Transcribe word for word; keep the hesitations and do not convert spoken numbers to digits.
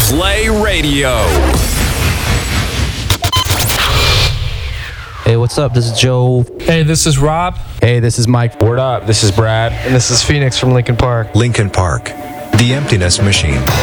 Play Radio. Hey, what's up? This is Joe. Hey, this is Rob. Hey, this is Mike. Word up, this is Brad. And this is Phoenix from Linkin Park. Linkin Park, The Emptiness Machine.